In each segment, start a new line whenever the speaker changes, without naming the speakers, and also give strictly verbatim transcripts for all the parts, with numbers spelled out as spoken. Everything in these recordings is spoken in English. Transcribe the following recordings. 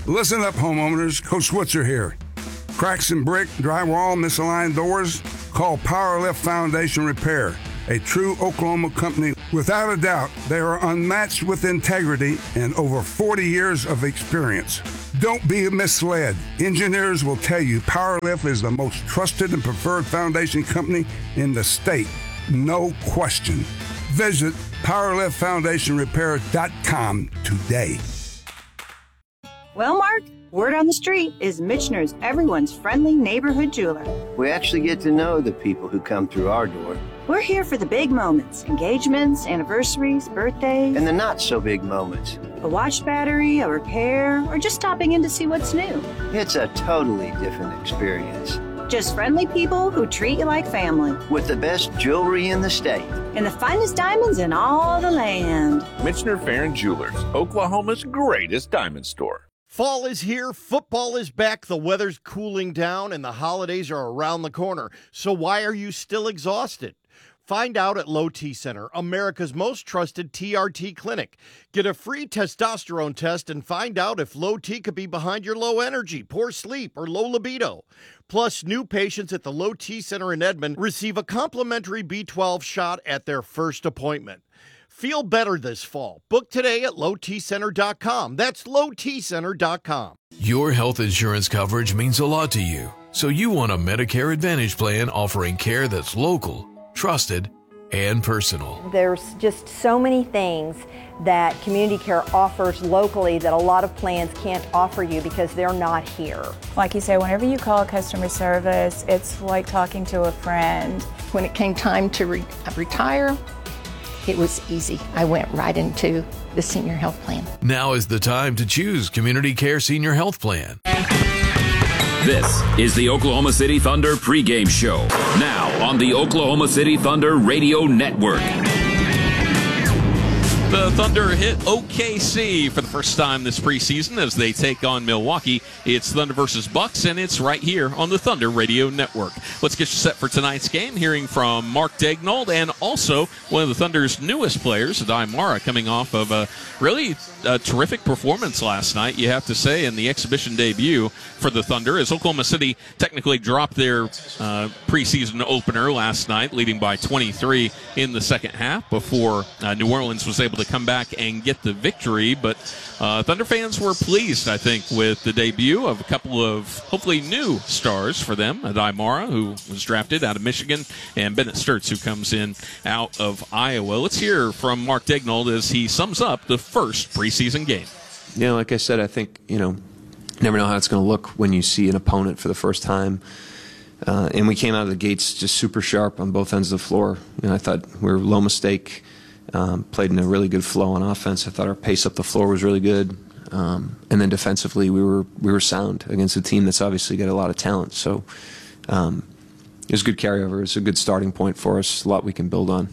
Listen up, homeowners. Coach Switzer here. Cracks in brick, drywall, misaligned doors? Call Powerlift Foundation Repair, a true Oklahoma company. Without a doubt, they are unmatched with integrity and over forty years of experience. Don't be misled. Engineers will tell you Powerlift is the most trusted and preferred foundation company in the state. No question. Visit powerlift foundation repair dot com today.
Well, Mark, word on the street is Michener's everyone's friendly neighborhood jeweler.
We actually get to know the people who come through our door.
We're here for the big moments, engagements, anniversaries, birthdays.
And the not-so-big moments.
A watch battery, a repair, or just stopping in to see what's new.
It's a totally different experience.
Just friendly people who treat you like family.
With the best jewelry in the state.
And the finest diamonds in all the land.
Michener Farron Jewelers, Oklahoma's greatest diamond store.
Fall is here, football is back, the weather's cooling down, and the holidays are around the corner. So why are you still exhausted? Find out at Low T Center, America's most trusted T R T clinic. Get a free testosterone test and find out if Low T could be behind your low energy, poor sleep, or low libido. Plus, new patients at the Low T Center in Edmond receive a complimentary B twelve shot at their first appointment. Feel better this fall. Book today at low t center dot com. That's low t center dot com.
Your health insurance coverage means a lot to you, so you want a Medicare Advantage plan offering care that's local, trusted, and personal.
There's just so many things that Community Care offers locally that a lot of plans can't offer you because they're not here.
Like you say, whenever you call customer service, it's like talking to a friend.
When it came time to re- retire, it was easy. I went right into the senior health plan.
Now is the time to choose Community Care Senior Health Plan.
This is the Oklahoma City Thunder pregame show. Now on the Oklahoma City Thunder Radio Network.
The Thunder hit O K C for the first time this preseason as they take on Milwaukee. It's Thunder versus Bucks, and it's right here on the Thunder Radio Network. Let's get you set for tonight's game, hearing from Mark Daigneault and also one of the Thunder's newest players, Aday Mara, coming off of a really a terrific performance last night, you have to say, in the exhibition debut for the Thunder, as Oklahoma City technically dropped their uh, preseason opener last night, leading by twenty-three in the second half before uh, New Orleans was able to come back and get the victory. But uh, Thunder fans were pleased, I think, with the debut of a couple of hopefully new stars for them. Aday Mara, who was drafted out of Michigan, and Bennett Sturts, who comes in out of Iowa. Let's hear from Mark Daigneault as he sums up the first preseason game.
Yeah, like I said, I think, you know, never know how it's going to look when you see an opponent for the first time. Uh, and we came out of the gates just super sharp on both ends of the floor. You know, I thought we were low mistake. Um, played in a really good flow on offense. I thought our pace up the floor was really good, um, and then defensively we were we were sound against a team that's obviously got a lot of talent. So um, it was a good carryover. It's a good starting point for us. A lot we can build on.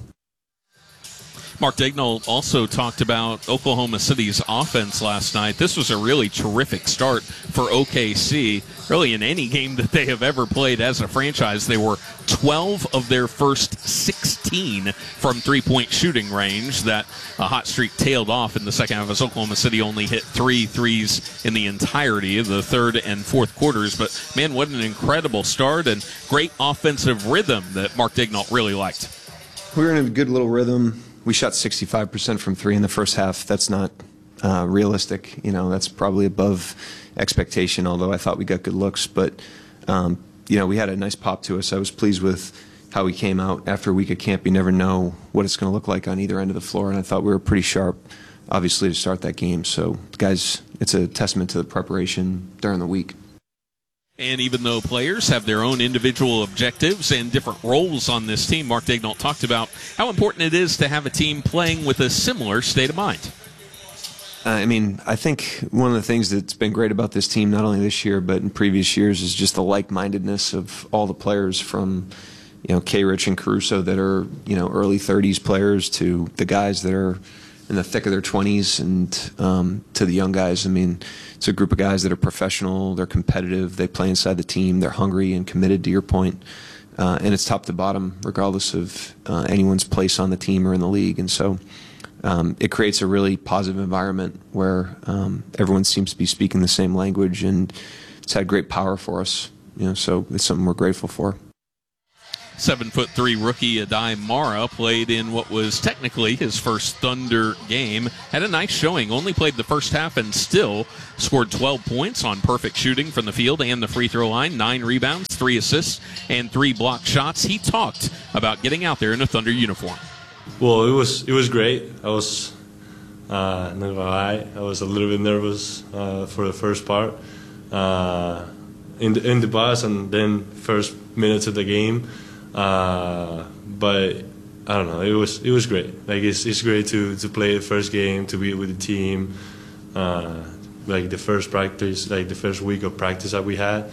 Mark Daigneault also talked about Oklahoma City's offense last night. This was a really terrific start for O K C. Really, in any game that they have ever played as a franchise, they were twelve of their first sixteen from three-point shooting range. That a hot streak tailed off in the second half as Oklahoma City only hit three threes in the entirety of the third and fourth quarters. But, man, what an incredible start and great offensive rhythm that Mark Daigneault really liked.
We were in a good little rhythm. We shot sixty-five percent from three in the first half. That's not uh, realistic. You know, that's probably above expectation, although I thought we got good looks. But, um, you know, we had a nice pop to us. I was pleased with how we came out after a week of camp. You never know what it's going to look like on either end of the floor, and I thought we were pretty sharp, obviously, to start that game. So, guys, it's a testament to the preparation during the week.
And even though players have their own individual objectives and different roles on this team, Mark Daigneault talked about how important it is to have a team playing with a similar state of mind.
Uh, I mean, I think one of the things that's been great about this team, not only this year but in previous years, is just the like-mindedness of all the players, from, you know, K-Rich and Caruso that are, you know, early thirties players to the guys that are in the thick of their twenties, and um, to the young guys. I mean, it's a group of guys that are professional, they're competitive, they play inside the team, they're hungry and committed, to your point. Uh, and it's top to bottom, regardless of uh, anyone's place on the team or in the league. And so um, it creates a really positive environment where um, everyone seems to be speaking the same language, and it's had great power for us. You know, so it's something we're grateful for.
Seven foot three rookie Adai Mara played in what was technically his first Thunder game. Had a nice showing. Only played the first half and still scored twelve points on perfect shooting from the field and the free throw line. Nine rebounds, three assists, and three block shots. He talked about getting out there in a Thunder uniform.
Well, it was it was great. I was uh, not gonna lie. I was a little bit nervous uh, for the first part uh, in the in the bus, and then first minutes of the game. Uh, but I don't know. It was it was great. Like it's it's great to, to play the first game, to be with the team. Uh, like the first practice, like the first week of practice that we had.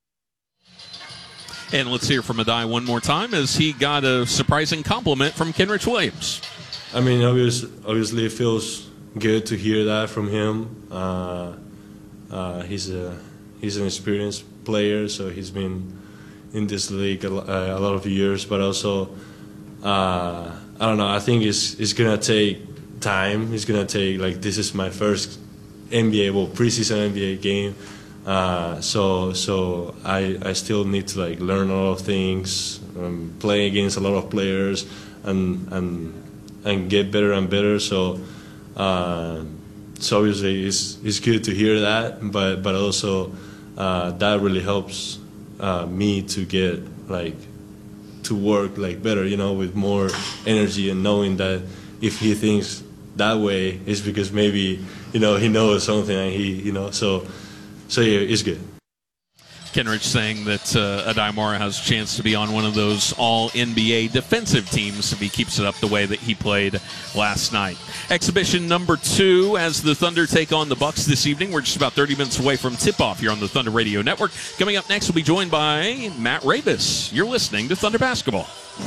And let's hear from Adai one more time as he got a surprising compliment from Kenrich Williams.
I mean, obviously, obviously, it feels good to hear that from him. Uh, uh, he's a he's an experienced player, so he's been in this league a, a lot of years, but also, uh, I don't know, I think it's, it's going to take time. It's going to take, like, this is my first N B A, well, preseason N B A game. Uh, so so I, I still need to, like, learn a lot of things, um, play against a lot of players, and and and get better and better. So, uh, so obviously it's, it's good to hear that, but, but also uh, that really helps Uh, me to get like to work like better, you know, with more energy, and knowing that if he thinks that way, it's because maybe, you know, he knows something, and he, you know, so so yeah, it's good.
Kenrich saying that uh, Adai Mara has a chance to be on one of those all-N B A defensive teams if he keeps it up the way that he played last night. Exhibition number two as the Thunder take on the Bucks this evening. We're just about thirty minutes away from tip-off here on the Thunder Radio Network. Coming up next, we'll be joined by Matt Rabis. You're listening to Thunder Basketball.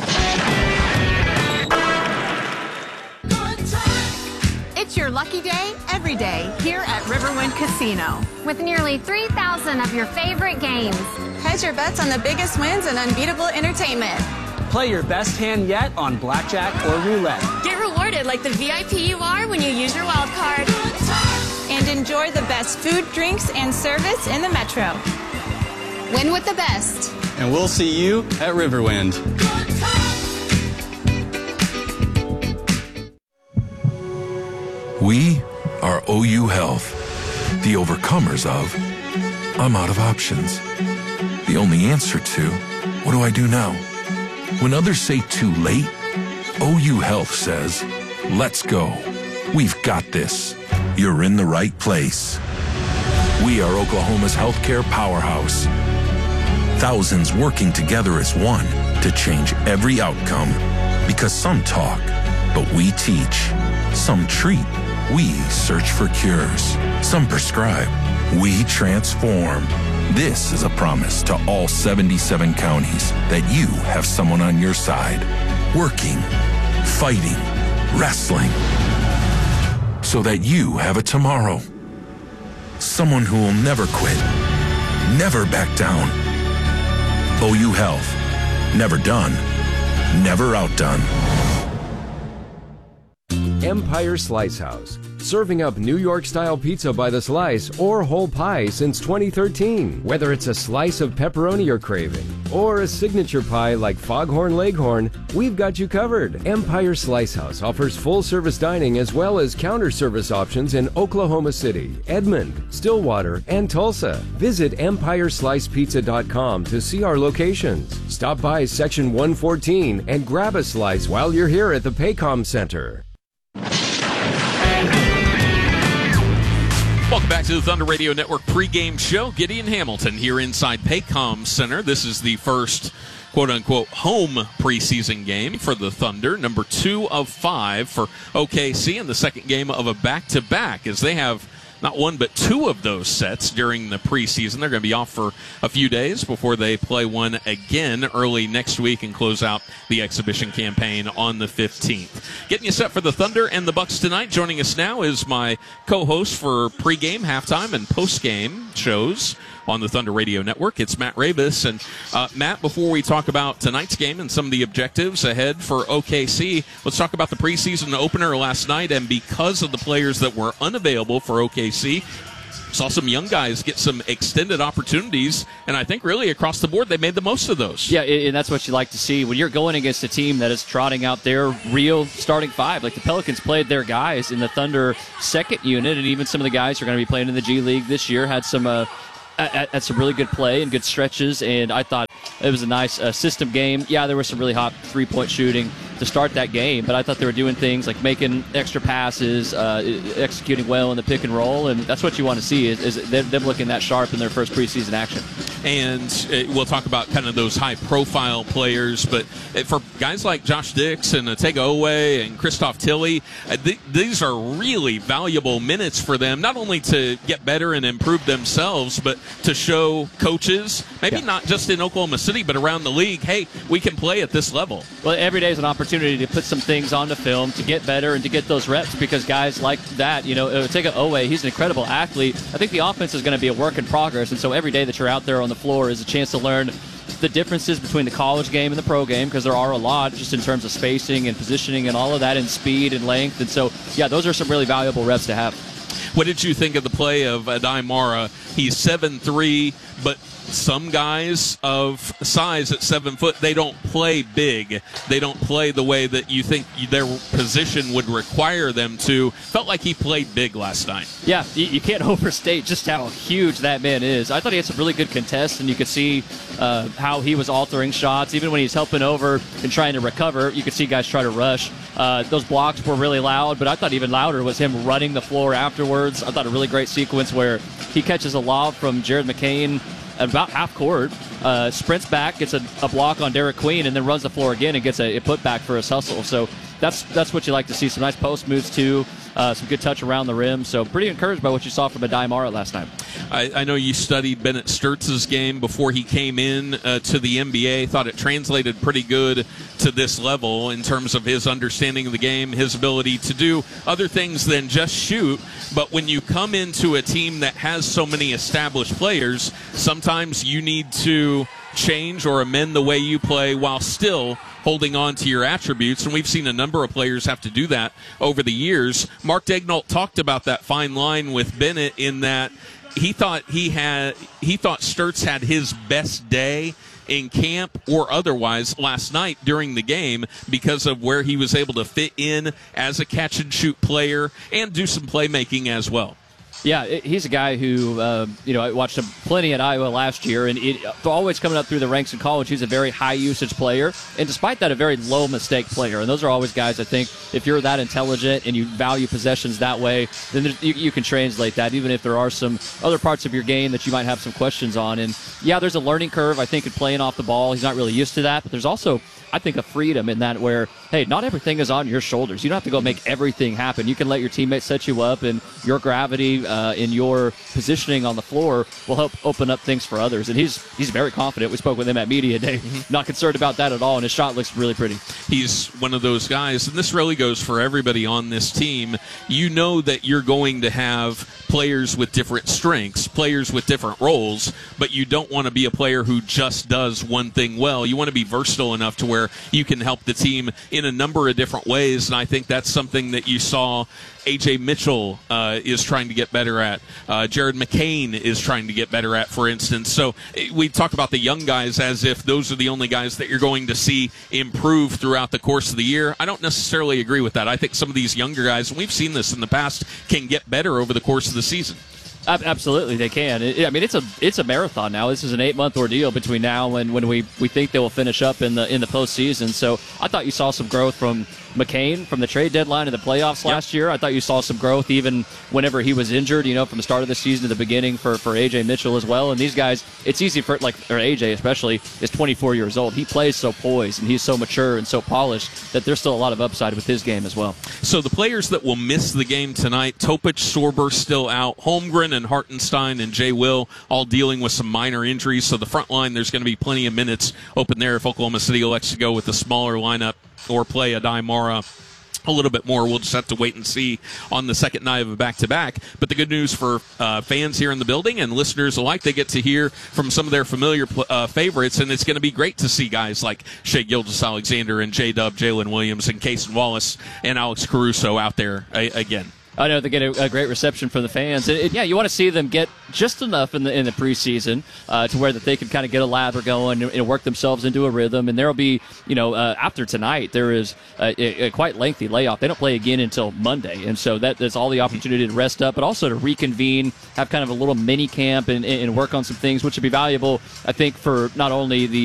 It's your lucky day every day here at Riverwind Casino.
With nearly three thousand of your favorite games.
Hedge your bets on the biggest wins and unbeatable entertainment.
Play your best hand yet on blackjack or roulette.
Get rewarded like the V I P you are when you use your wild card.
And enjoy the best food, drinks, and service in the Metro.
Win with the best.
And we'll see you at Riverwind.
We are O U Health, the overcomers of I'm out of options. The only answer to what do I do now? When others say too late, O U Health says, let's go. We've got this. You're in the right place. We are Oklahoma's healthcare powerhouse. Thousands working together as one to change every outcome. Because some talk, but we teach. Some treat. We search for cures. Some prescribe. We transform. This is a promise to all seventy-seven counties that you have someone on your side, working, fighting, wrestling, so that you have a tomorrow. Someone who will never quit, never back down. O U Health. Never done. Never outdone.
Empire Slice House, serving up New York-style pizza by the slice or whole pie since twenty thirteen. Whether it's a slice of pepperoni you're craving or a signature pie like Foghorn Leghorn, we've got you covered. Empire Slice House offers full-service dining as well as counter-service options in Oklahoma City, Edmond, Stillwater, and Tulsa. Visit empire slice pizza dot com to see our locations. Stop by Section one fourteen and grab a slice while you're here at the Paycom Center.
Welcome back to the Thunder Radio Network pregame show. Gideon Hamilton here inside Paycom Center. This is the first quote-unquote home preseason game for the Thunder, number two of five for O K C, and the second game of a back-to-back as they have not one but two of those sets during the preseason. They're going to be off for a few days before they play one again early next week and close out the exhibition campaign on the fifteenth. Getting you set for the Thunder and the Bucks tonight. Joining us now is my co-host for pregame, halftime, and postgame, shows on the Thunder Radio Network. It's Matt Rabus. And uh, Matt, before we talk about tonight's game and some of the objectives ahead for O K C, let's talk about the preseason opener last night. And because of the players that were unavailable for O K C, saw some young guys get some extended opportunities, and I think really across the board they made the most of those.
Yeah, and that's what you like to see when you're going against a team that is trotting out their real starting five. Like the Pelicans played their guys in the Thunder second unit, and even some of the guys who are going to be playing in the G League this year had some uh, at, at some really good play and good stretches, and I thought it was a nice uh, system game. Yeah, there was some really hot three-point shooting to start that game, but I thought they were doing things like making extra passes, uh, executing well in the pick and roll, and that's what you want to see is, is them looking that sharp in their first preseason action.
And uh, we'll talk about kind of those high-profile players, but for guys like Josh Dix and Otega Owe and Christoph Tilley, uh, th- these are really valuable minutes for them, not only to get better and improve themselves, but to show coaches, maybe yeah. not just in Oklahoma City, but around the league, hey, we can play at this level.
Well, every day is an opportunity opportunity to put some things on the film to get better and to get those reps, because guys like that, you know, Otega Owe, he's an incredible athlete. I think the offense is going to be a work in progress, and so every day that you're out there on the floor is a chance to learn the differences between the college game and the pro game, because there are a lot just in terms of spacing and positioning and all of that, and speed and length. And so, yeah, those are some really valuable reps to have.
What did you think of the play of Adai Mara? He's seven three, but some guys of size at seven foot, they don't play big. They don't play the way that you think their position would require them to. Felt like he played big last night.
Yeah, you, you can't overstate just how huge that man is. I thought he had some really good contests, and you could see uh, how he was altering shots. Even when he's helping over and trying to recover, you could see guys try to rush. Uh, those blocks were really loud, but I thought even louder was him running the floor afterwards. I thought a really great sequence where he catches a lob from Jared McCain at about half court, uh, sprints back, gets a, a block on Derek Queen, and then runs the floor again and gets a, a putback for his hustle. So that's that's what you like to see. Some nice post moves, too. Uh, some good touch around the rim. So pretty encouraged by what you saw from Adai Mara last night.
I, I know you studied Bennett Sturtz's game before he came in uh, to the N B A. Thought it translated pretty good to this level in terms of his understanding of the game, his ability to do other things than just shoot. But when you come into a team that has so many established players, sometimes you need to change or amend the way you play while still holding on to your attributes, and we've seen a number of players have to do that over the years. Mark Daignault talked about that fine line with Bennett in that he thought he had he thought Sturtz had his best day in camp or otherwise last night during the game because of where he was able to fit in as a catch and shoot player and do some playmaking as well.
Yeah, he's a guy who, uh, you know, I watched him plenty at Iowa last year, and it, always coming up through the ranks in college, he's a very high-usage player, and despite that, a very low-mistake player. And those are always guys, I think, if you're that intelligent and you value possessions that way, then you, you can translate that, even if there are some other parts of your game that you might have some questions on. And, yeah, there's a learning curve, I think, in playing off the ball. He's not really used to that, but there's also, I think, a freedom in that where, hey, not everything is on your shoulders. You don't have to go make everything happen. You can let your teammates set you up, and your gravity uh, in your positioning on the floor will help open up things for others. And he's he's very confident. We spoke with him at Media Day. Mm-hmm. Not concerned about that at all, and his shot looks really pretty.
He's one of those guys, and this really goes for everybody on this team. You know that you're going to have players with different strengths, players with different roles, but you don't want to be a player who just does one thing well. You want to be versatile enough to where you can help the team in a number of different ways, and I think that's something that you saw A J Mitchell uh, is trying to get better at. Uh, Jared McCain is trying to get better at, for instance. So we talk about the young guys as if those are the only guys that you're going to see improve throughout the course of the year. I don't necessarily agree with that. I think some of these younger guys, and we've seen this in the past, can get better over the course of the season.
Absolutely, they can. I mean, it's a it's a marathon now. This is an eight month ordeal between now and when we, we think they will finish up in the in the postseason. So I thought you saw some growth from McCain from the trade deadline in the playoffs last yep. year. I thought you saw some growth even whenever he was injured, you know, from the start of the season to the beginning for, for A J Mitchell as well. And these guys, it's easy for, like, or A J especially, is twenty-four years old. He plays so poised and he's so mature and so polished that there's still a lot of upside with his game as well.
So the players that will miss the game tonight, Topic, Sorber still out, Holmgren and Hartenstein and Jay Will all dealing with some minor injuries. So the front line, there's going to be plenty of minutes open there if Oklahoma City elects to go with the smaller lineup or play Adai Mara a little bit more. We'll just have to wait and see on the second night of a back-to-back. But the good news for uh, fans here in the building and listeners alike, they get to hear from some of their familiar uh, favorites, and it's going to be great to see guys like Shai Gilgeous-Alexander and J-Dub, Jalen Williams, and Cason Wallace and Alex Caruso out there a- again.
I know they get a, a great reception from the fans. And, and yeah, you want to see them get just enough in the in the preseason uh, to where that they can kind of get a lather going and, and work themselves into a rhythm. And there will be, you know, uh, after tonight, there is a, a, a quite lengthy layoff. They don't play again until Monday, and so that, that's all the opportunity to rest up, but also to reconvene, have kind of a little mini camp and, and work on some things, which would be valuable, I think, for not only the